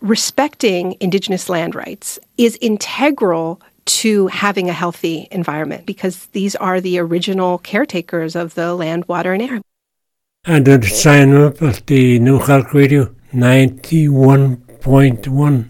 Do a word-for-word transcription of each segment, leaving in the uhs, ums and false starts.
respecting indigenous land rights is integral to having a healthy environment because these are the original caretakers of the land, water, and air. And the sign up of the New Health Radio ninety-one point one.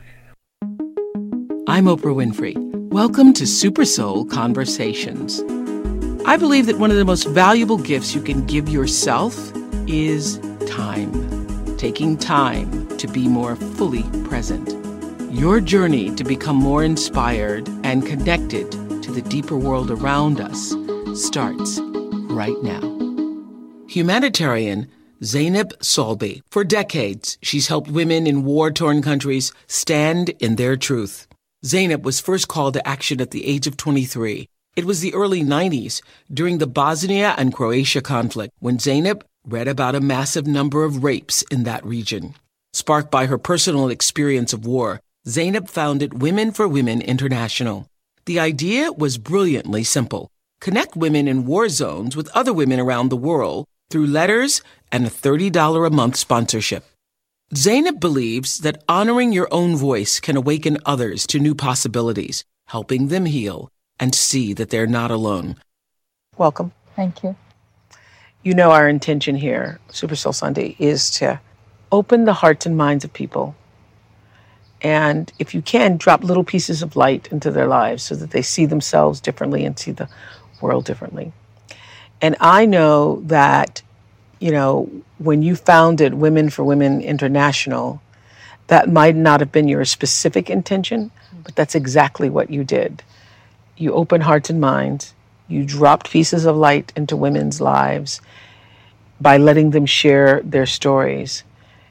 I'm Oprah Winfrey. Welcome to Super Soul Conversations. I believe that one of the most valuable gifts you can give yourself is time. Taking time to be more fully present. Your journey to become more inspired and connected to the deeper world around us starts right now. Humanitarian Zainab Solbi. For decades, she's helped women in war-torn countries stand in their truth. Zainab was first called to action at the age of twenty-three. It was the early nineties, during the Bosnia and Croatia conflict, when Zainab read about a massive number of rapes in that region. Sparked by her personal experience of war, Zainab founded Women for Women International. The idea was brilliantly simple. Connect women in war zones with other women around the world through letters and a thirty dollars a month sponsorship. Zainab believes that honoring your own voice can awaken others to new possibilities, helping them heal and see that they're not alone. Welcome. Thank you. You know our intention here, Super Soul Sunday, is to open the hearts and minds of people. And if you can, drop little pieces of light into their lives so that they see themselves differently and see the world differently. And I know that, you know, when you founded Women for Women International, that might not have been your specific intention, but that's exactly what you did. You opened hearts and minds. You dropped pieces of light into women's lives by letting them share their stories.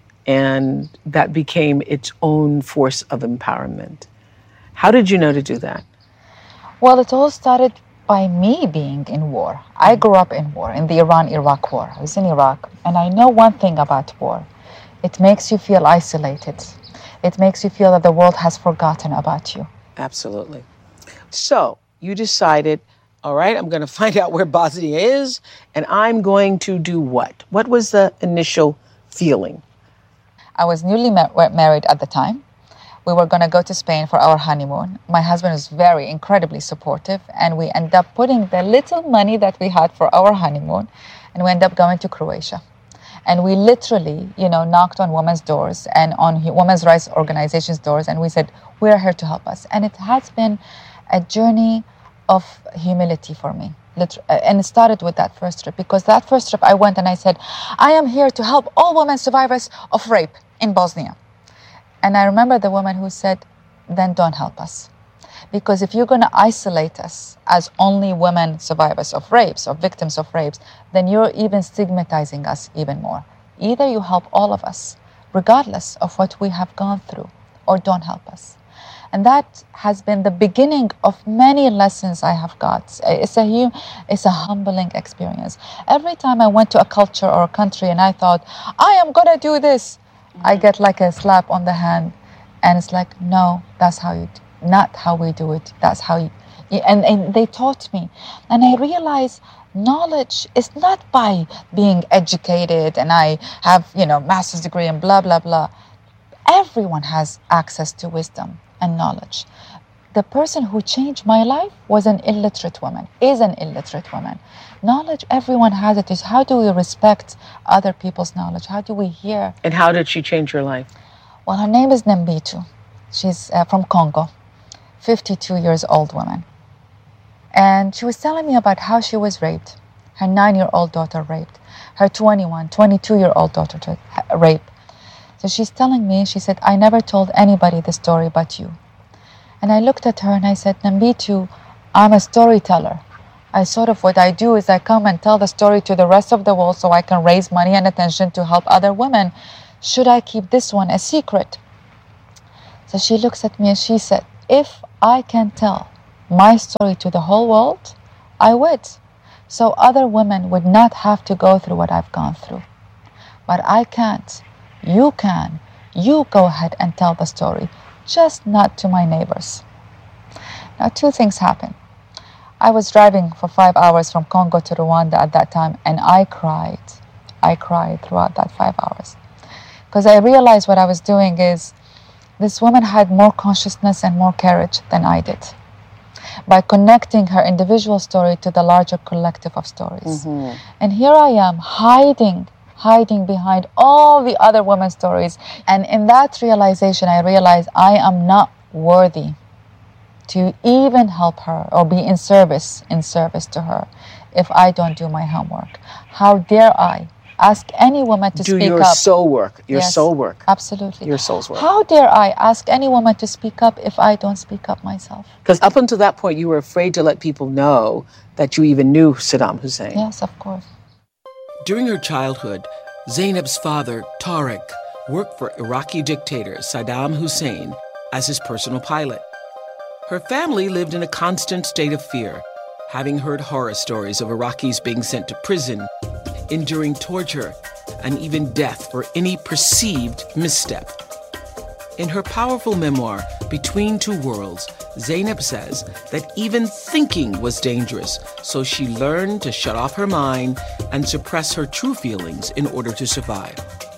And that became its own force of empowerment. How did you know to do that? Well, it all started by me being in war. I grew up in war, in the Iran-Iraq war. I was in Iraq, and I know one thing about war. It makes you feel isolated. It makes you feel that the world has forgotten about you. Absolutely. So you decided, all right, I'm going to find out where Bosnia is, and I'm going to do what? What was the initial feeling? I was newly mar- married at the time. We were going to go to Spain for our honeymoon. My husband was very incredibly supportive, and we ended up putting the little money that we had for our honeymoon, and we ended up going to Croatia. And we literally, you know, knocked on women's doors and on women's rights organizations' doors, and we said, we're here to help us. And it has been a journey of humility for me. And it started with that first trip, because that first trip I went and I said, I am here to help all women survivors of rape in Bosnia. And I remember the woman who said, then don't help us. Because if you're going to isolate us as only women survivors of rapes or victims of rapes, then you're even stigmatizing us even more. Either you help all of us, regardless of what we have gone through, or don't help us. And that has been the beginning of many lessons I have got. It's a, it's a humbling experience. Every time I went to a culture or a country and I thought, I am going to do this, mm-hmm. I get like a slap on the hand. And it's like, no, that's how you, do, not how we do it. That's how you, and, and they taught me. And I realized knowledge is not by being educated and I have, you know, master's degree and blah, blah, blah. Everyone has access to wisdom and knowledge. The person who changed my life was an illiterate woman, is an illiterate woman. Knowledge, everyone has it. Is how do we respect other people's knowledge? How do we hear? And how did she change your life? Well, her name is Nambitu. She's uh, from Congo, fifty-two years old woman. And she was telling me about how she was raped. Her nine-year-old daughter raped. Her twenty-one, twenty-two-year-old daughter raped. So she's telling me, she said, I never told anybody the story but you. And I looked at her and I said, Nambitu, I'm a storyteller. I sort of, what I do is I come and tell the story to the rest of the world so I can raise money and attention to help other women. Should I keep this one a secret? So she looks at me and she said, if I can tell my story to the whole world, I would. So other women would not have to go through what I've gone through. But I can't. You can. You go ahead and tell the story, just not to my neighbors. Now, two things happened. I was driving for five hours from Congo to Rwanda at that time, and I cried. I cried throughout that five hours. Because I realized what I was doing is, this woman had more consciousness and more courage than I did, by connecting her individual story to the larger collective of stories. Mm-hmm. And here I am hiding, hiding behind all the other women's stories. And in that realization, I realized I am not worthy to even help her or be in service, in service to her if I don't do my homework. How dare I ask any woman to do speak your up. soul work, your Yes, soul work. Absolutely. Your soul's work. How dare I ask any woman to speak up if I don't speak up myself? Because up until that point, you were afraid to let people know that you even knew Saddam Hussein. Yes, of course. During her childhood, Zainab's father, Tariq, worked for Iraqi dictator Saddam Hussein as his personal pilot. Her family lived in a constant state of fear, having heard horror stories of Iraqis being sent to prison, enduring torture, and even death for any perceived misstep. In her powerful memoir, Between Two Worlds, Zainab says that even thinking was dangerous, so she learned to shut off her mind and suppress her true feelings in order to survive.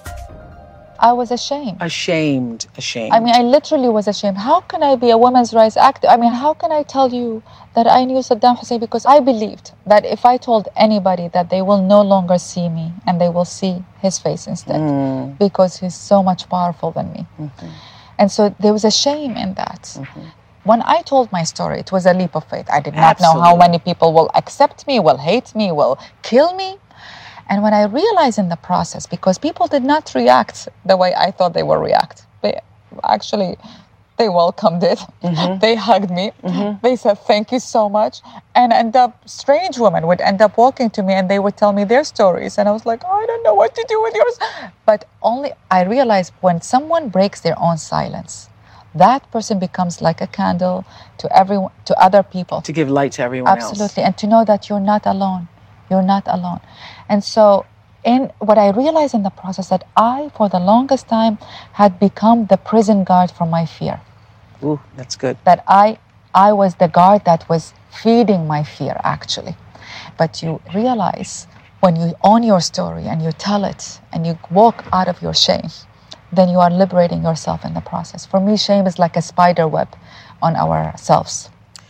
I was ashamed. Ashamed, ashamed. I mean, I literally was ashamed. How can I be a women's rights activist? I mean, how can I tell you that I knew Saddam Hussein? Because I believed that if I told anybody that they will no longer see me and they will see his face instead, mm. because he's so much powerful than me. Mm-hmm. And so there was a shame in that. Mm-hmm. When I told my story, it was a leap of faith. I did not Absolutely. know how many people will accept me, will hate me, will kill me. And when I realized in the process, because people did not react the way I thought they would react, they actually, they welcomed it. Mm-hmm. They hugged me. Mm-hmm. They said, thank you so much. And end up, strange women would end up walking to me and they would tell me their stories. And I was like, oh, I don't know what to do with yours. But only I realized when someone breaks their own silence, that person becomes like a candle to everyone, to other people. To give light to everyone Absolutely. else. Absolutely. And to know that you're not alone. You're not alone. And so in what I realized in the process that I, for the longest time, had become the prison guard for my fear. Ooh, that's good. That I, I was the guard that was feeding my fear, actually. But you realize when you own your story and you tell it and you walk out of your shame, then you are liberating yourself in the process. For me, shame is like a spider web on ourselves.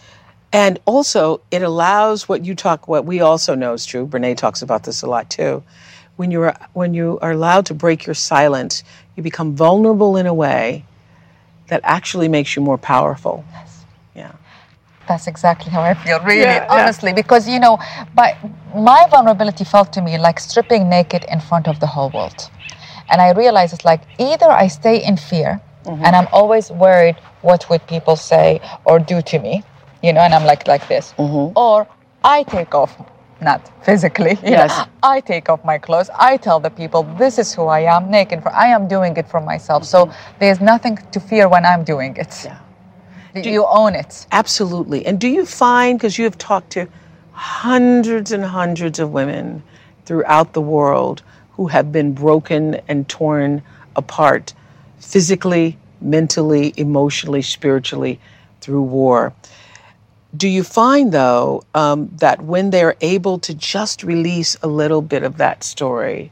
And also, it allows what you talk, what we also know is true, Brene talks about this a lot too, when you are, when you are allowed to break your silence, you become vulnerable in a way that actually makes you more powerful. Yes. Yeah. That's exactly how I feel, really, yeah, honestly, yeah. Because, you know, but my vulnerability felt to me like stripping naked in front of the whole world. And I realized it's like either I stay in fear, mm-hmm. and I'm always worried what would people say or do to me, you know, and I'm like like this, mm-hmm. or I take off, not physically, you yes. know, I take off my clothes, I tell the people this is who I am, naked, for I am doing it for myself, mm-hmm. so there's nothing to fear when I'm doing it. Yeah. Do you own it? Absolutely. And do you find, because you have talked to hundreds and hundreds of women throughout the world who have been broken and torn apart physically, mentally, emotionally, spiritually through war. Do you find, though, um, that when they're able to just release a little bit of that story,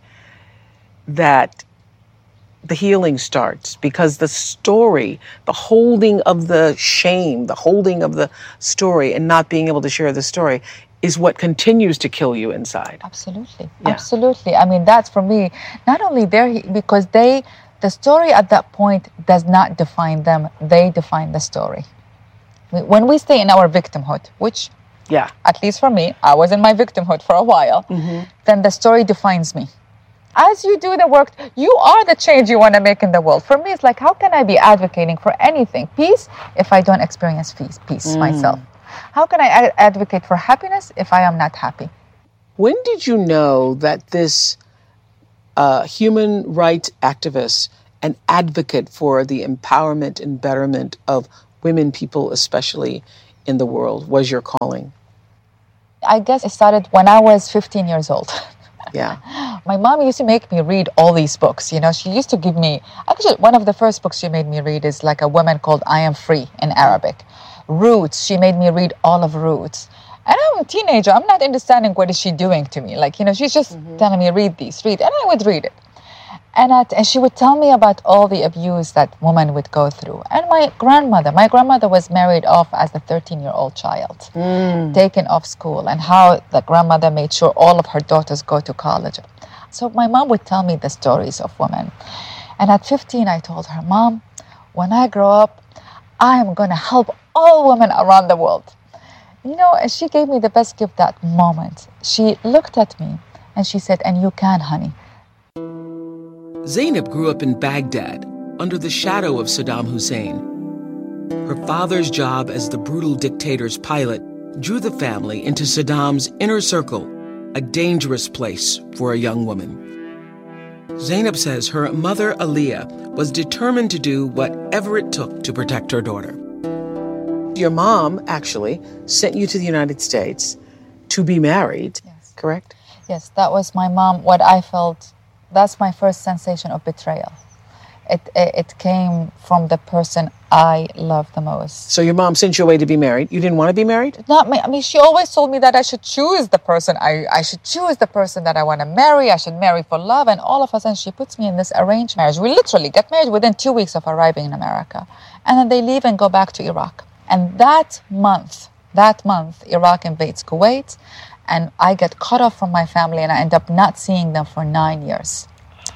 that the healing starts? Because the story, the holding of the shame, the holding of the story and not being able to share the story is what continues to kill you inside. Absolutely. Yeah. Absolutely. I mean, that's for me, not only there, because they, the story at that point does not define them, they define the story. When we stay in our victimhood, which, yeah, at least for me, I was in my victimhood for a while, mm-hmm. then the story defines me. As you do the work, you are the change you want to make in the world. For me, it's like, how can I be advocating for anything, peace, if I don't experience peace, peace mm. myself? How can I ad- advocate for happiness if I am not happy? When did you know that this uh, human rights activist and advocate for the empowerment and betterment of women, people, especially in the world, was your calling? I guess it started when I was fifteen years old. Yeah. My mom used to make me read all these books. You know, she used to give me, actually, one of the first books she made me read is like a woman called I Am Free in Arabic. Roots, she made me read all of Roots. And I'm a teenager, I'm not understanding what is she doing to me. Like, you know, she's just mm-hmm. telling me, read these, read. And I would read it. And, at, and she would tell me about all the abuse that women would go through. And my grandmother, my grandmother was married off as a thirteen-year-old child, mm. taken off school, and how the grandmother made sure all of her daughters go to college. So my mom would tell me the stories of women. And at fifteen, I told her, Mom, when I grow up, I am going to help all women around the world. You know, and she gave me the best gift that moment. She looked at me and she said, and you can, honey. Zainab grew up in Baghdad, under the shadow of Saddam Hussein. Her father's job as the brutal dictator's pilot drew the family into Saddam's inner circle, a dangerous place for a young woman. Zainab says her mother, Aliyah, was determined to do whatever it took to protect her daughter. Your mom, actually, sent you to the United States to be married, yes. Correct? Yes, that was my mom. What I felt, that's my first sensation of betrayal. It, it it came from the person I love the most. So your mom sent you away to be married. You didn't want to be married? Not me. I mean, she always told me that I should choose the person. I, I should choose the person that I want to marry. I should marry for love. And all of a sudden, she puts me in this arranged marriage. We literally get married within two weeks of arriving in America. And then they leave and go back to Iraq. And that month, that month, Iraq invades Kuwait. And I get cut off from my family. And I end up not seeing them for nine years.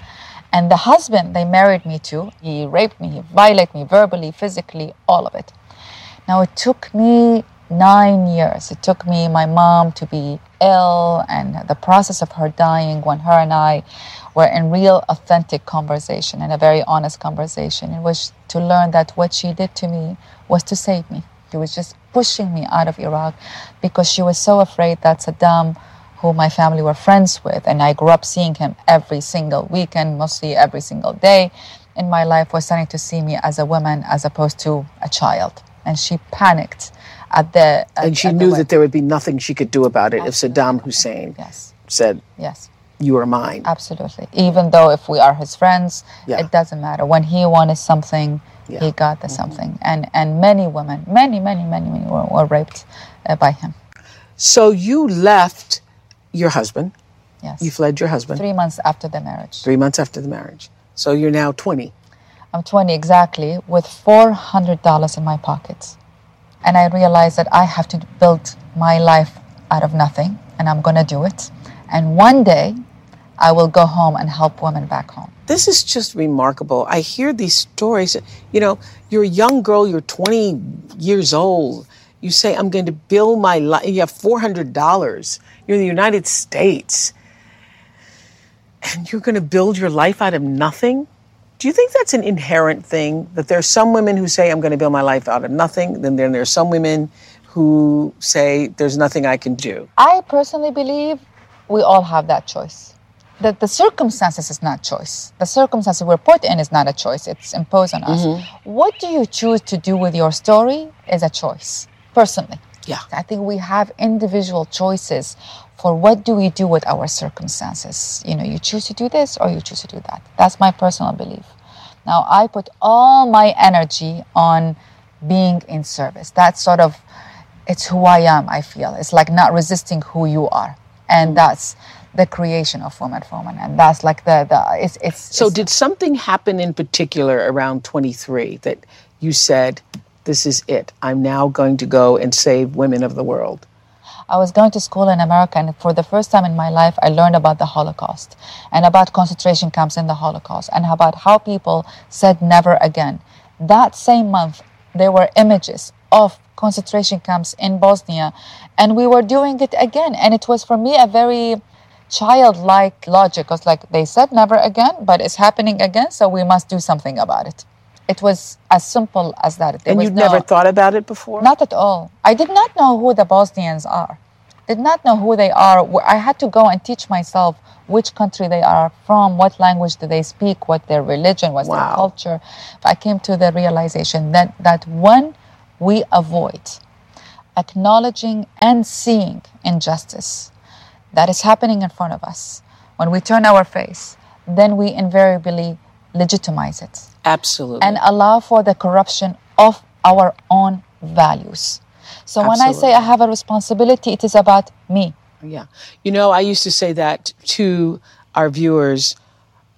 And the husband they married me to, he raped me, he violated me verbally, physically, all of it. Now, it took me nine years. It took me, my mom, to be ill, and the process of her dying when her and I were in real, authentic conversation, and a very honest conversation, in which to learn that what she did to me was to save me. She was just pushing me out of Iraq because she was so afraid that Saddam, who my family were friends with, and I grew up seeing him every single weekend, mostly every single day in my life, was starting to see me as a woman as opposed to a child. And she panicked at the... At, and she knew the that there would be nothing she could do about it. Absolutely. If Saddam Hussein yes. said, yes, you are mine. Absolutely. Even though if we are his friends, yeah. it doesn't matter. When he wanted something, yeah. he got the mm-hmm. something. And and many women, many, many, many, many were, were raped uh, by him. So you left your husband. Yes. You fled your husband. Three months after the marriage. Three months after the marriage. So you're now twenty. I'm twenty exactly, with four hundred dollars in my pockets. And I realized that I have to build my life out of nothing, and I'm going to do it. And one day, I will go home and help women back home. This is just remarkable. I hear these stories. You know, you're a young girl, you're twenty years old. You say, I'm going to build my life. You have four hundred dollars. You're in the United States. And you're going to build your life out of nothing? Do you think that's an inherent thing? That there's some women who say, I'm going to build my life out of nothing. Then there, there's some women who say, there's nothing I can do. I personally believe we all have that choice. That the circumstances is not choice. The circumstances we're put in is not a choice. It's imposed on us. Mm-hmm. What do you choose to do with your story is a choice, personally. Yeah. I think we have individual choices for what do we do with our circumstances. You know, you choose to do this or you choose to do that. That's my personal belief. Now, I put all my energy on being in service. That's sort of, it's who I am, I feel. It's like not resisting who you are. And that's the creation of Woman for Woman. And that's like the, the it's, it's... So it's, did something happen in particular around twenty-three that you said, this is it. I'm now going to go and save women of the world? I was going to school in America, and for the first time in my life, I learned about the Holocaust and about concentration camps in the Holocaust and about how people said never again. That same month, there were images of concentration camps in Bosnia, and we were doing it again. And it was, for me, a very childlike logic. It was like, they said never again, but it's happening again, so we must do something about it. It was as simple as that. There and you'd no, never thought about it before? Not at all. I did not know who the Bosnians are. Did not know who they are. I had to go and teach myself which country they are from, what language do they speak, what their religion, what's wow. their culture. I came to the realization that, that when we avoid acknowledging and seeing injustice that is happening in front of us, when we turn our face, then we invariably legitimize it. Absolutely. And allow for the corruption of our own values. So Absolutely. When I say I have a responsibility, it is about me. Yeah. You know, I used to say that to our viewers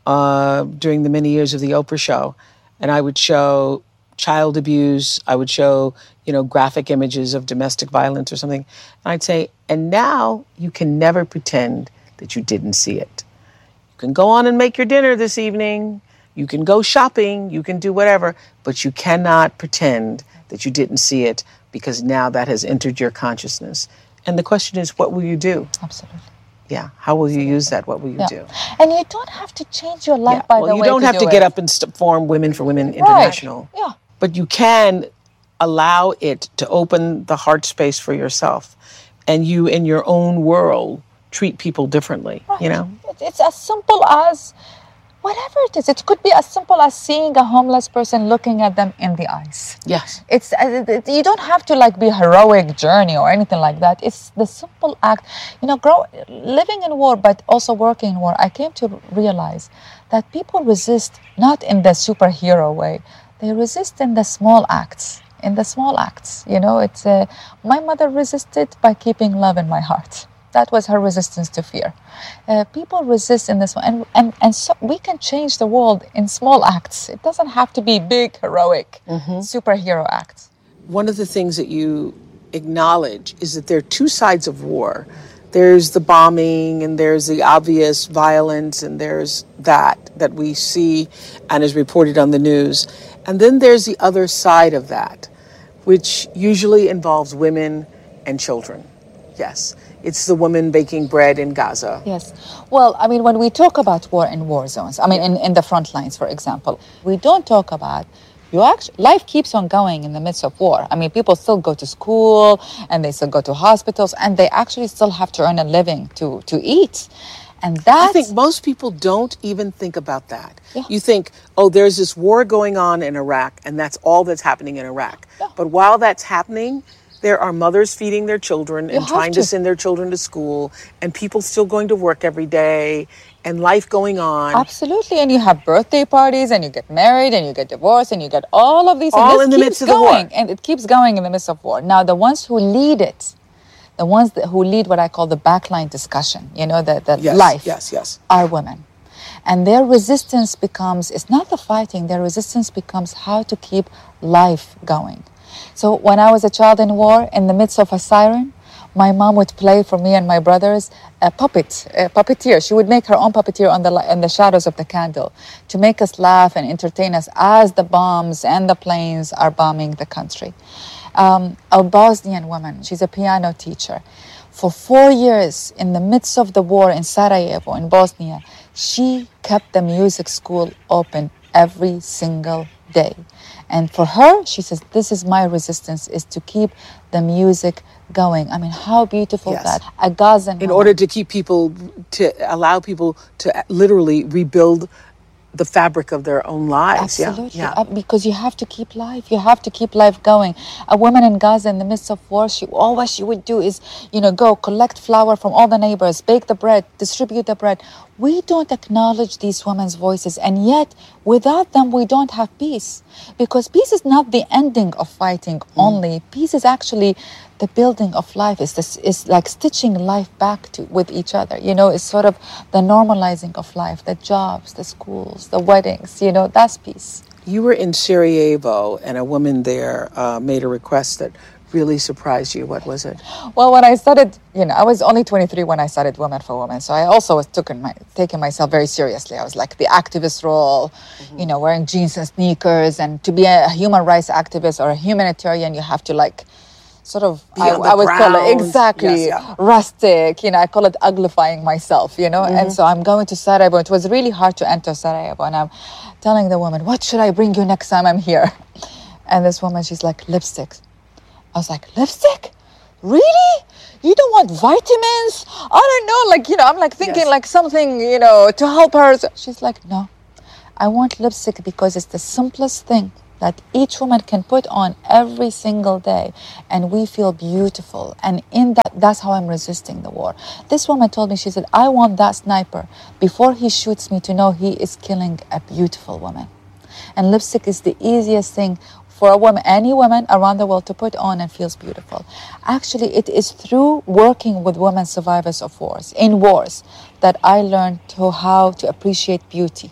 uh, during the many years of the Oprah show. And I would show child abuse. I would show, you know, graphic images of domestic violence or something. And I'd say, and now you can never pretend that you didn't see it. You can go on and make your dinner this evening. You can go shopping. You can do whatever. But you cannot pretend that you didn't see it, because now that has entered your consciousness. And the question is, what will you do? Absolutely. Yeah. How will you use that? What will you Yeah. do? And you don't have to change your life Yeah. by well, the you way don't to have do to get it. up and st- form Women for Women International. Right. Yeah. But you can allow it to open the heart space for yourself, and you in your own world treat people differently, Right. you know? It- It's as simple as whatever it is. It could be as simple as seeing a homeless person, looking at them in the eyes. Yes. It's uh, it- you don't have to like be a heroic journey or anything like that. It's the simple act, you know, grow, living in war, but also working in war. I came to realize that people resist not in the superhero way. They resist in the small acts. In the small acts, you know. It's uh, my mother resisted by keeping love in my heart. That was her resistance to fear. Uh, people resist in this one, and and and so we can change the world in small acts. It doesn't have to be big, heroic, superhero acts. One of the things that you acknowledge is that there are two sides of war. There's the bombing, and there's the obvious violence, and there's that that we see and is reported on the news. And then there's the other side of that, which usually involves women and children. Yes. It's the woman baking bread in Gaza. Yes. Well, I mean, when we talk about war in war zones, I mean, in, in the front lines, for example, we don't talk about you actually, life keeps on going in the midst of war. I mean, people still go to school and they still go to hospitals, and they actually still have to earn a living to, to eat. And that I think most people don't even think about that. Yeah. You think, oh, there's this war going on in Iraq, and that's all that's happening in Iraq. Yeah. But while that's happening, there are mothers feeding their children and have trying to to. send their children to school, and people still going to work every day, and life going on. Absolutely, and you have birthday parties, and you get married, and you get divorced, and you get all of these. All and this in the keeps midst of the going, war. and it keeps going in the midst of war. Now, the ones who lead it, the ones that, who lead what I call the backline discussion, you know, the, the Yes, life, yes, yes. are women. And their resistance becomes, it's not the fighting, their resistance becomes how to keep life going. So when I was a child in war, in the midst of a siren, my mom would play for me and my brothers a puppet, a puppeteer. She would make her own puppeteer on the li- in the shadows of the candle to make us laugh and entertain us as the bombs and the planes are bombing the country. Um, a Bosnian woman, she's a piano teacher. For four years, in the midst of the war in Sarajevo, in Bosnia, she kept the music school open every single day. And for her, she says, this is my resistance, is to keep the music going. I mean, how beautiful Yes. that. A Gazan In woman. order to keep people, to allow people to literally rebuild the fabric of their own lives. Absolutely, Yeah, Uh, because you have to keep life. You have to keep life going. A woman in Gaza, in the midst of war, she all what she would do is, you know, go collect flour from all the neighbors, bake the bread, distribute the bread. We don't acknowledge these women's voices, and yet without them, we don't have peace. Because peace is not the ending of fighting only. Peace is actually the building of life. Is this is like stitching life back to with each other. You know, it's sort of the normalizing of life, the jobs, the schools, the weddings. You know, that's peace. You were in Sarajevo, and a woman there uh, made a request that really surprised you. What was it? Well, when I started, you know, I was only twenty-three when I started Women for Women. So I also was taking, my, taking myself very seriously. I was like the activist role, mm-hmm. you know, wearing jeans and sneakers. And to be a human rights activist or a humanitarian, you have to like sort of, I, I would call it exactly yes, yeah. rustic. You know, I call it uglifying myself, you know. Mm-hmm. And so I'm going to Sarajevo. It was really hard to enter Sarajevo. And I'm telling the woman, what should I bring you next time I'm here? And this woman, she's like, lipstick. I was like, lipstick? Really? You don't want vitamins? I don't know. Like, you know, I'm like thinking Yes. like something, you know, to help her. So she's like, no, I want lipstick because it's the simplest thing that each woman can put on every single day. And we feel beautiful. And in that, that's how I'm resisting the war. This woman told me, she said, I want that sniper before he shoots me to know he is killing a beautiful woman. And lipstick is the easiest thing for a woman, any woman around the world to put on and feels beautiful. Actually, it is through working with women survivors of wars, in wars, that I learned to how to appreciate beauty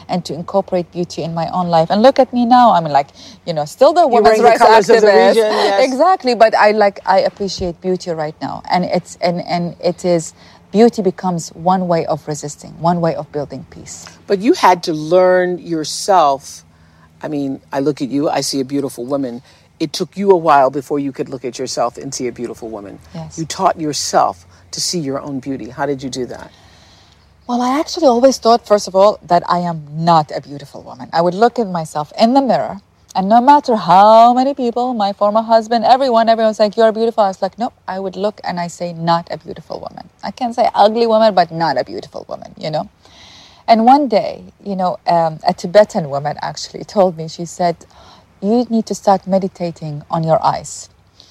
and to incorporate beauty in my own life. And look at me now. I'm like, you know, still the women's rights activist. Of the region, yes. Exactly. But I like, I appreciate beauty right now. And it's, and, and it is, beauty becomes one way of resisting, one way of building peace. But you had to learn yourself. I mean, I look at you, I see a beautiful woman. It took you a while before you could look at yourself and see a beautiful woman. Yes. You taught yourself to see your own beauty. How did you do that? Well, I actually always thought, first of all, that I am not a beautiful woman. I would look at myself in the mirror, and no matter how many people, my former husband, everyone, everyone's like, you're beautiful. I was like, nope, I would look and I say, not a beautiful woman. I can't say ugly woman, but not a beautiful woman, you know? And one day, you know, um, a Tibetan woman actually told me, she said, you need to start meditating on your eyes.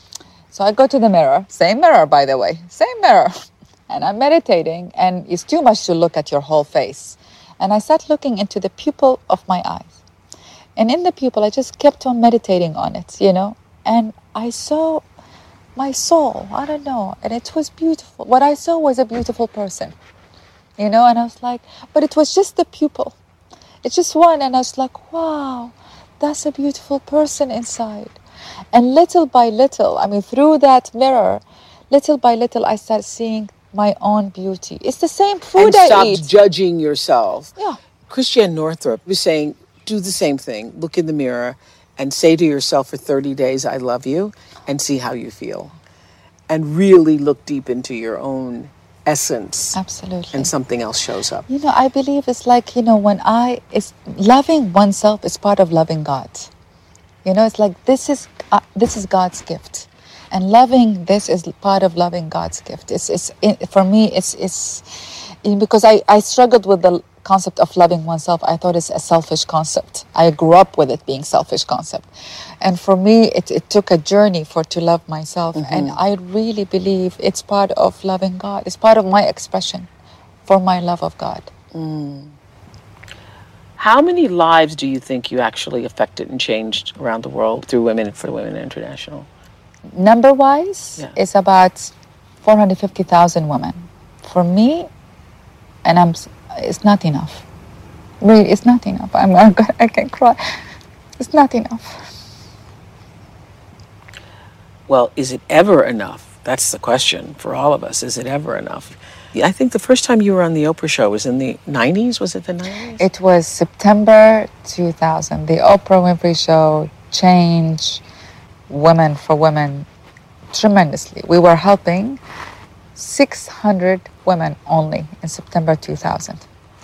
So I go to the mirror, same mirror, by the way, same mirror. And I'm meditating, and it's too much to look at your whole face. And I sat looking into the pupil of my eyes. And in the pupil, I just kept on meditating on it, you know. And I saw my soul, I don't know, and it was beautiful. What I saw was a beautiful person, you know. And I was like, but it was just the pupil. It's just one, and I was like, wow. That's a beautiful person inside. And little by little, I mean, through that mirror, little by little, I started seeing my own beauty. It's the same food and I stopped eat. Judging yourself. Yeah. Christiane Northrup was saying, do the same thing. Look in the mirror and say to yourself for thirty days, I love you, and see how you feel. And really look deep into your own essence. Absolutely. And something else shows up. You know, I believe it's like, you know, when I, it's loving oneself is part of loving God. You know, it's like, this is, uh, this is God's gift. And loving this is part of loving God's gift. It's, it's it, for me, it's, it's, because I, I struggled with the concept of loving oneself. I thought it's a selfish concept. I grew up with it being selfish concept. And for me, it, it took a journey for to love myself. Mm-hmm. And I really believe it's part of loving God. It's part of my expression for my love of God. Mm. How many lives do you think you actually affected and changed around the world through Women for Women International? Number-wise, yeah. it's about four hundred fifty thousand women. For me, and I'm, it's not enough. Really, it's not enough. I'm, I'm I can cry. It's not enough. Well, is it ever enough? That's the question for all of us. Is it ever enough? I think the first time you were on the Oprah show was in the nineties. Was it the nineties? It was September two thousand. The Oprah Winfrey Show changed Women for Women tremendously. We were helping six hundred women only in September two thousand.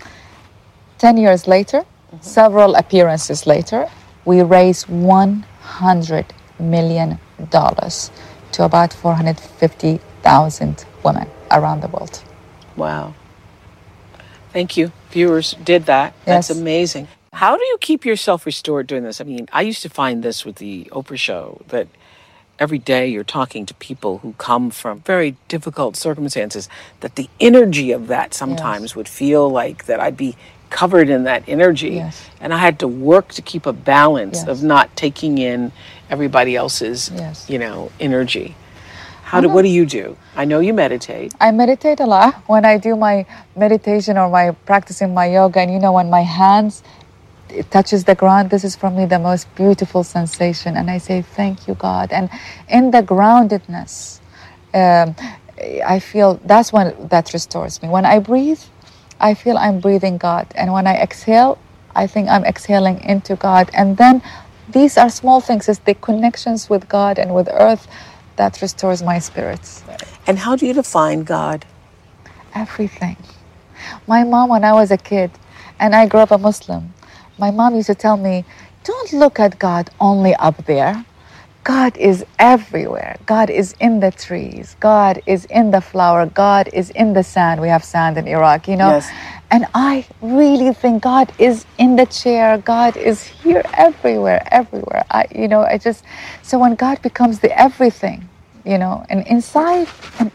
Ten years later, mm-hmm. several appearances later, we raised one hundred million dollars to about four hundred fifty thousand women around the world. Wow. Thank you. Viewers did that. That's yes. amazing. How do you keep yourself restored doing this? I mean, I used to find this with the Oprah show, that every day you're talking to people who come from very difficult circumstances, that the energy of that sometimes yes. would feel like that I'd be covered in that energy. Yes. And I had to work to keep a balance yes. of not taking in everybody else's, yes. you know, energy. How do, what do you do? I know you meditate. I meditate a lot. When I do my meditation or my practicing my yoga, and you know, when my hands it touches the ground, this is for me the most beautiful sensation. And I say, thank you, God. And in the groundedness, um, I feel that's when that restores me. When I breathe, I feel I'm breathing God. And when I exhale, I think I'm exhaling into God. And then these are small things. It's the connections with God and with earth that restores my spirits. And how do you define God? Everything. My mom, when I was a kid, and I grew up a Muslim, my mom used to tell me, don't look at God only up there. God is everywhere. God is in the trees. God is in the flower. God is in the sand. We have sand in Iraq, you know. Yes. And I really think God is in the chair. God is here everywhere, everywhere. I, you know, I just, so when God becomes the everything, you know, and inside and